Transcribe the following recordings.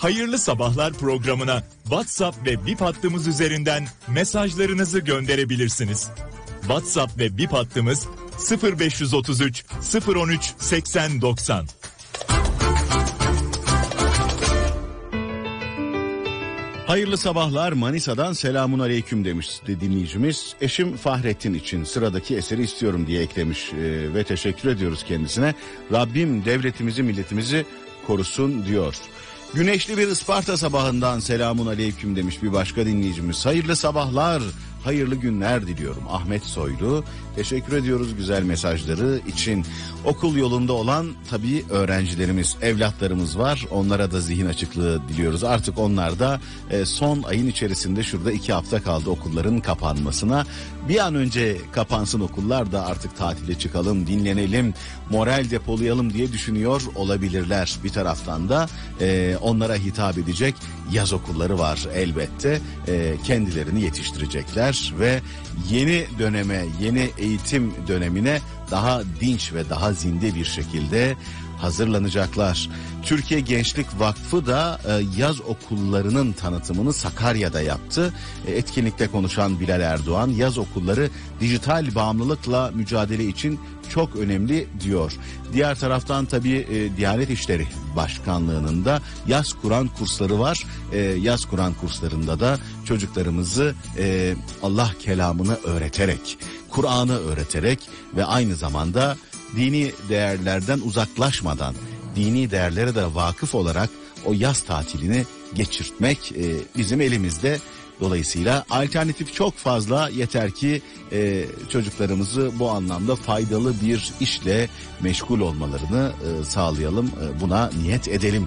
Hayırlı Sabahlar programına WhatsApp ve Bip hattımız üzerinden mesajlarınızı gönderebilirsiniz. WhatsApp ve Bip hattımız 0533 013 80 90. Hayırlı sabahlar, Manisa'dan selamun aleyküm demiş dinleyicimiz. Eşim Fahrettin için sıradaki eseri istiyorum diye eklemiş ve teşekkür ediyoruz kendisine. Rabbim devletimizi, milletimizi korusun diyor. Güneşli bir Isparta sabahından selamun aleyküm demiş bir başka dinleyicimiz. Hayırlı sabahlar, hayırlı günler diliyorum. Ahmet Soylu, teşekkür ediyoruz güzel mesajları için. Okul yolunda olan tabii öğrencilerimiz, evlatlarımız var. Onlara da zihin açıklığı diliyoruz. Artık onlar da son ayın içerisinde, şurada 2 hafta kaldı okulların kapanmasına. Bir an önce kapansın okullar da artık tatile çıkalım, dinlenelim, moral depolayalım diye düşünüyor olabilirler. Bir taraftan da onlara hitap edecek yaz okulları var elbette. Kendilerini yetiştirecekler ve yeni döneme, yeni eğitim dönemine daha dinç ve daha zinde bir şekilde hazırlanacaklar. Türkiye Gençlik Vakfı da yaz okullarının tanıtımını Sakarya'da yaptı. Etkinlikte konuşan Bilal Erdoğan, yaz okulları dijital bağımlılıkla mücadele için çok önemli diyor. Diğer taraftan tabii Diyanet İşleri Başkanlığı'nın da yaz Kur'an kursları var. Yaz Kur'an kurslarında da çocuklarımızı Allah kelamını öğreterek, Kur'an'ı öğreterek ve aynı zamanda dini değerlerden uzaklaşmadan, dini değerlere de vakıf olarak o yaz tatilini geçirtmek bizim elimizde. Dolayısıyla alternatif çok fazla, yeter ki çocuklarımızı bu anlamda faydalı bir işle meşgul olmalarını sağlayalım, buna niyet edelim.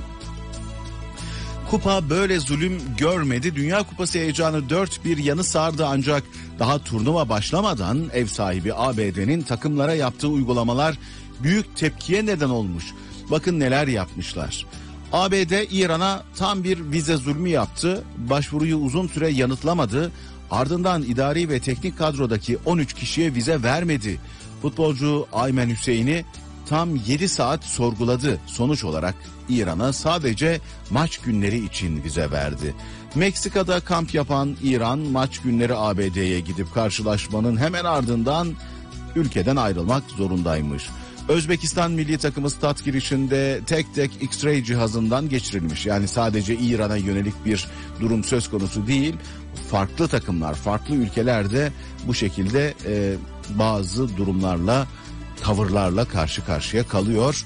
Kupa böyle zulüm görmedi. Dünya Kupası heyecanı dört bir yanı sardı ancak daha turnuva başlamadan ev sahibi ABD'nin takımlara yaptığı uygulamalar büyük tepkiye neden olmuş. Bakın neler yapmışlar. ABD İran'a tam bir vize zulmü yaptı. Başvuruyu uzun süre yanıtlamadı. Ardından idari ve teknik kadrodaki 13 kişiye vize vermedi. Futbolcu Aymen Hüseyin'i tam 7 saat sorguladı. Sonuç olarak İran'a sadece maç günleri için vize verdi. Meksika'da kamp yapan İran maç günleri ABD'ye gidip karşılaşmanın hemen ardından ülkeden ayrılmak zorundaymış. Özbekistan milli takımı stat girişinde tek tek X-ray cihazından geçirilmiş. Yani sadece İran'a yönelik bir durum söz konusu değil. Farklı takımlar, farklı ülkelerde bu şekilde bazı durumlarla, tavırlarla karşı karşıya kalıyor.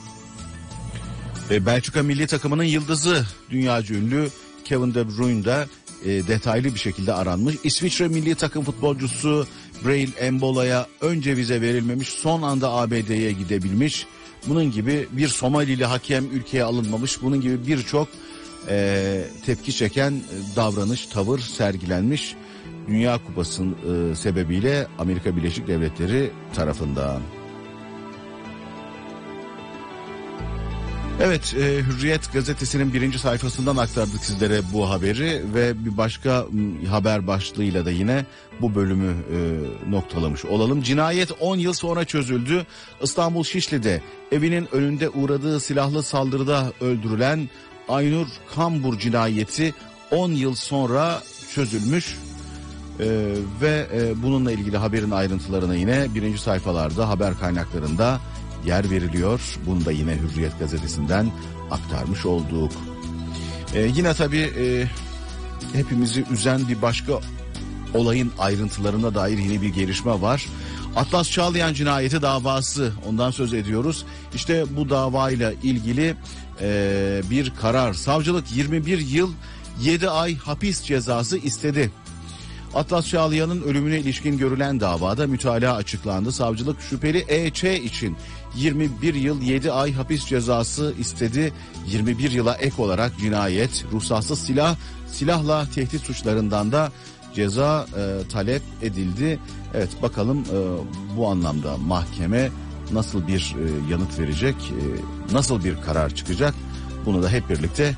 Belçika milli takımının yıldızı, dünyaca ünlü Kevin De Bruyne de detaylı bir şekilde aranmış. İsviçre milli takım futbolcusu Breel Mbola'ya önce vize verilmemiş, son anda ABD'ye gidebilmiş. Bunun gibi bir Somalili hakem ülkeye alınmamış. Bunun gibi birçok tepki çeken davranış, tavır sergilenmiş Dünya Kupası sebebiyle Amerika Birleşik Devletleri tarafından. Evet, Hürriyet gazetesinin 1. sayfasından aktardık sizlere bu haberi ve bir başka haber başlığıyla da yine bu bölümü noktalamış olalım. Cinayet 10 yıl sonra çözüldü. İstanbul Şişli'de evinin önünde uğradığı silahlı saldırıda öldürülen Aynur Kambur cinayeti 10 yıl sonra çözülmüş. Ve bununla ilgili haberin ayrıntılarına yine 1. sayfalarda, haber kaynaklarında yer veriliyor. Bunu da yine Hürriyet gazetesinden aktarmış olduk. Yine tabii hepimizi üzen bir başka olayın ayrıntılarına dair yeni bir gelişme var. Atlas Çağlayan cinayeti davası, ondan söz ediyoruz. İşte bu davayla ilgili bir karar. Savcılık 21 yıl 7 ay hapis cezası istedi. Atlas Çağlayan'ın ölümüne ilişkin görülen davada mütalaa açıklandı. Savcılık şüpheli EÇ için 21 yıl 7 ay hapis cezası istedi. 21 yıla ek olarak cinayet, ruhsatsız silahla tehdit suçlarından da ceza talep edildi. Evet, bakalım bu anlamda mahkeme nasıl bir yanıt verecek, nasıl bir karar çıkacak? Bunu da hep birlikte